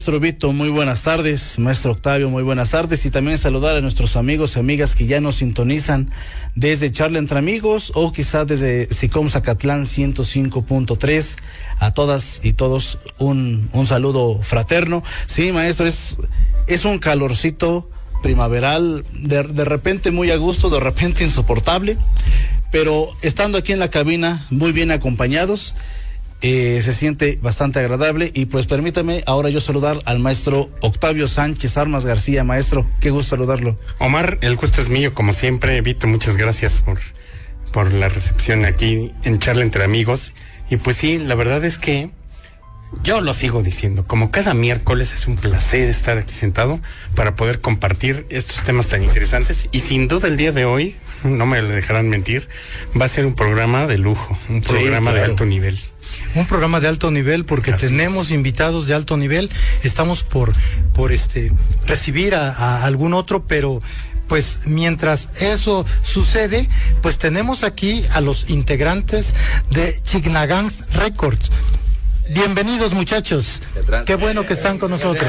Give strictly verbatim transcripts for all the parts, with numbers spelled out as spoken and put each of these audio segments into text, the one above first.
Maestro Vito, muy buenas tardes. Maestro Octavio, muy buenas tardes. Y también saludar a nuestros amigos y amigas que ya nos sintonizan desde Charla Entre Amigos o quizá desde Sicom Zacatlán ciento cinco punto tres. A todas y todos un, un saludo fraterno. Sí, maestro, es, es un calorcito primaveral, de, de repente muy a gusto, de repente insoportable, pero estando aquí en la cabina muy bien acompañados, Eh, se siente bastante agradable. Y pues permítame ahora yo saludar al maestro Octavio Sánchez Armas García. Maestro, qué gusto saludarlo. Omar, el gusto es mío, como siempre. Vito, muchas gracias por, por la recepción aquí en Charla Entre Amigos. Y pues sí, la verdad es que yo lo sigo diciendo, como cada miércoles es un placer estar aquí sentado para poder compartir estos temas tan interesantes. Y sin duda el día de hoy, no me lo dejarán mentir, va a ser un programa de lujo, un programa sí, claro, de alto nivel. Un programa de alto nivel porque Así tenemos es. invitados de alto nivel. Estamos por por este recibir a, a algún otro, pero pues mientras eso sucede, pues tenemos aquí a los integrantes de Chignagang Records. Bienvenidos, muchachos. Qué bueno que están con nosotros.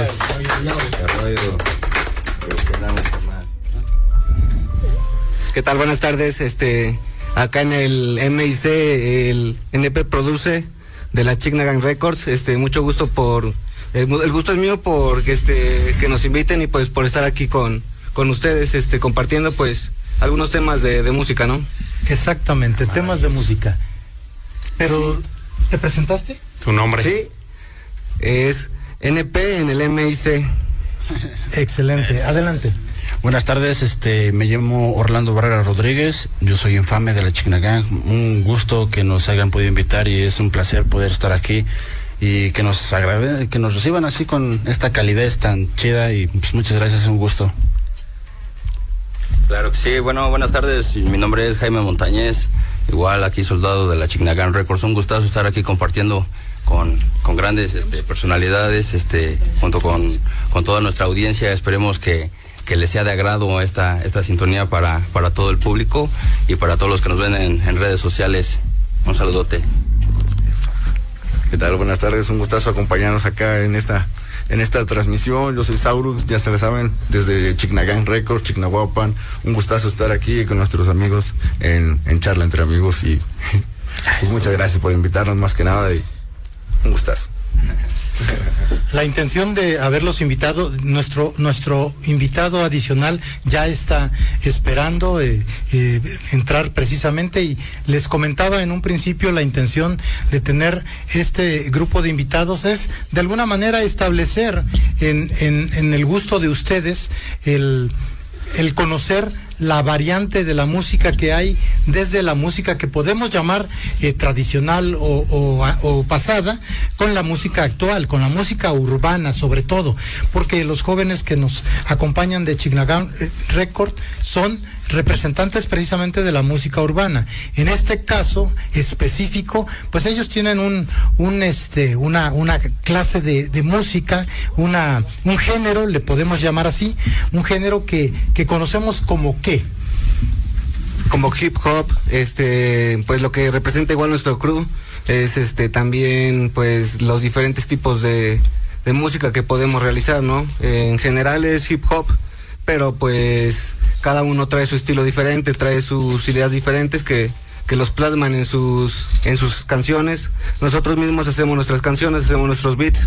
¿Qué tal? Buenas tardes. Este, acá en el M I C, el N P Produce de la Chignagang Records. Este, mucho gusto por, el, el gusto es mío por este, que nos inviten y pues por estar aquí con, con ustedes, este, compartiendo pues algunos temas de, de música, ¿no? Exactamente, temas de música. Pero, sí. ¿Te presentaste? ¿Tu nombre? Sí, es N P en el M I C. Excelente, adelante. Buenas tardes, este, me llamo Orlando Barrera Rodríguez, yo soy infame de la Chignagang. Un gusto que nos hayan podido invitar y es un placer poder estar aquí y que nos agrade, que nos reciban así con esta calidez tan chida y pues muchas gracias, es un gusto. Claro que sí, bueno, buenas tardes, mi nombre es Jaime Montañez, igual aquí soldado de la Chignagang Records, un gustazo estar aquí compartiendo con, con grandes este, personalidades, este, junto con, con toda nuestra audiencia. Esperemos que que les sea de agrado esta, esta sintonía para, para todo el público y para todos los que nos ven en, en redes sociales. Un saludote. ¿Qué tal? Buenas tardes, un gustazo acompañarnos acá en esta, en esta transmisión. Yo soy Saurux, ya se lo saben, desde Chignagang Records, Chignahuapan. Un gustazo estar aquí con nuestros amigos en, en Charla Entre Amigos y pues, muchas gracias por invitarnos más que nada y un gustazo. La intención de haberlos invitado, nuestro nuestro invitado adicional ya está esperando eh, eh, entrar precisamente, y les comentaba en un principio, la intención de tener este grupo de invitados es de alguna manera establecer en, en, en el gusto de ustedes el, el conocer la variante de la música que hay, desde la música que podemos llamar eh, tradicional o, o, o pasada, con la música actual, con la música urbana sobre todo, porque los jóvenes que nos acompañan de Chignagang Record son representantes precisamente de la música urbana. En este caso específico, pues ellos tienen un, un este, una, una clase de, de música, una, un género, le podemos llamar así, un género que, que conocemos como ¿qué? Como hip hop. Este, pues lo que representa igual nuestro crew es este también pues los diferentes tipos de, de música que podemos realizar, ¿no? Eh, en general es hip hop, pero pues cada uno trae su estilo diferente, trae sus ideas diferentes que, que los plasman en sus, en sus canciones. Nosotros mismos hacemos nuestras canciones, hacemos nuestros beats.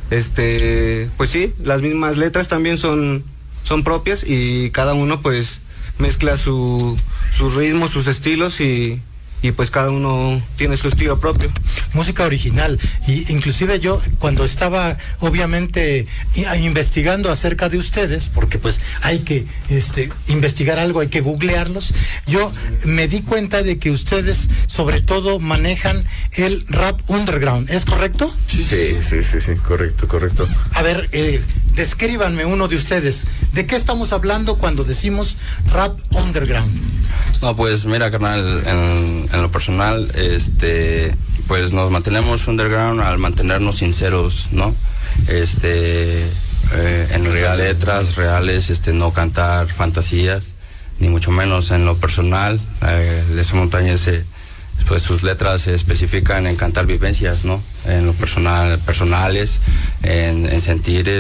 Este, pues sí, las mismas letras también son, son propias y cada uno pues mezcla su, sus ritmos, sus estilos y, y pues cada uno tiene su estilo propio. Música original. Y inclusive yo cuando estaba obviamente investigando acerca de ustedes, porque pues hay que este, investigar algo, hay que googlearlos, yo me di cuenta de que ustedes sobre todo manejan el rap underground, ¿es correcto? Sí, sí, sí, sí, sí, correcto, correcto. A ver, eh, descríbanme uno de ustedes. ¿De qué estamos hablando cuando decimos rap underground? No, pues mira, carnal, en, en lo personal, este, pues nos mantenemos underground al mantenernos sinceros, ¿no? Este, eh, en real, letras reales, este, no cantar fantasías, ni mucho menos. En lo personal, eh, Les Montañez, eh, pues sus letras se especifican en cantar vivencias, ¿no? En lo personal, personales, en, en sentires.